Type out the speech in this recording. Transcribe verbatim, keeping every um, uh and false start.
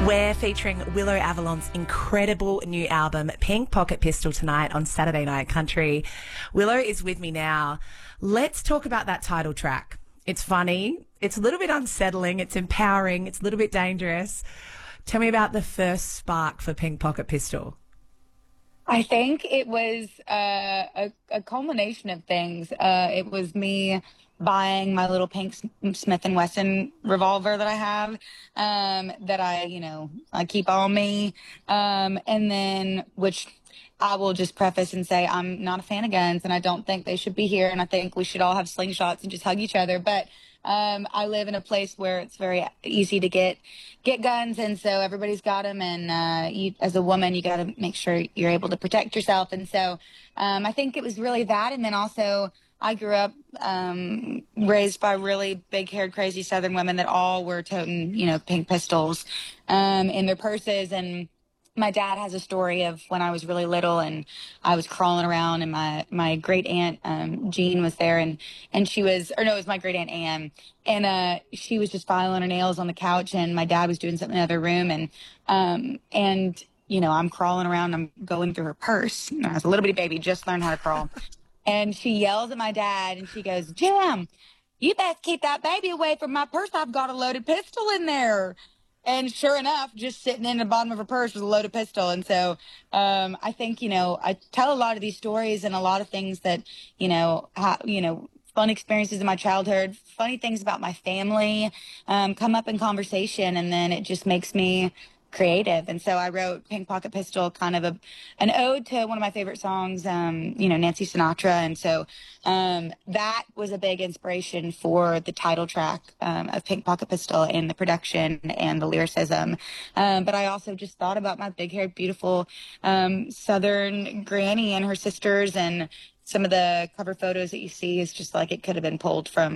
We're featuring Willow Avalon's incredible new album, Pink Pocket Pistol, tonight on Saturday Night Country. Willow is with me now. Let's talk about that title track. It's funny. It's a little bit unsettling. It's empowering. It's a little bit dangerous. Tell me about the first spark for Pink Pocket Pistol. I think it was uh, a, a culmination of things. Uh, it was me buying my little pink Smith and Wesson revolver that I have, um, that I, you know, I keep on me. Um, and then, which I will just preface and say, I'm not a fan of guns and I don't think they should be here. And I think we should all have slingshots and just hug each other. But Um, I live in a place where it's very easy to get get guns, and so everybody's got them. And uh, you, as a woman, you got to make sure you're able to protect yourself. And so um, I think it was really that. And then also, I grew up um, raised by really big-haired, crazy Southern women that all were toting, you know, pink pistols um, in their purses. And my dad has a story of when I was really little and I was crawling around, and my, my great aunt, um, Jean, was there, and, and she was, or no, it was my great aunt Anne, and, uh, she was just filing her nails on the couch, and my dad was doing something in the other room. And, um, and, you know, I'm crawling around, I'm going through her purse. And I was a little bitty baby, just learned how to crawl. And she yells at my dad and she goes, "Jim, you best keep that baby away from my purse. I've got a loaded pistol in there." And sure enough, just sitting in the bottom of her purse was a loaded pistol. And so um, I think, you know, I tell a lot of these stories and a lot of things that, you know, ha- you know, fun experiences in my childhood, funny things about my family um, come up in conversation, and then it just makes me creative. And so I wrote Pink Pocket Pistol, kind of a an ode to one of my favorite songs, um, you know, Nancy Sinatra. And so um, that was a big inspiration for the title track um, of Pink Pocket Pistol, and the production and the lyricism. Um, but I also just thought about my big-haired, beautiful um, Southern granny and her sisters, and some of the cover photos that you see is just like it could have been pulled from